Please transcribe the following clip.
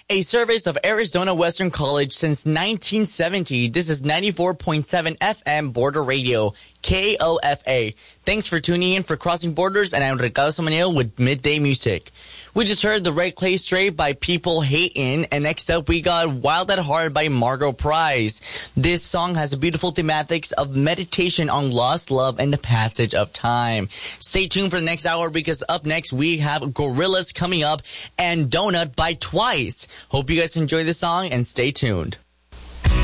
a service of Arizona Western College since 1970. This is 94.7 FM Border Radio, KOFA. Thanks for tuning in for Crossing Borders, and I'm Ricardo Samaneo with Midday Music. We just heard The Red Clay Stray by People Hatin', and next up we got Wild at Heart by Margo Price. This song has the beautiful thematics of meditation on lost love and the passage of time. Stay tuned for the next hour, because up next we have Gorillaz coming up and Donut by Twice. Hope you guys enjoy the song and stay tuned.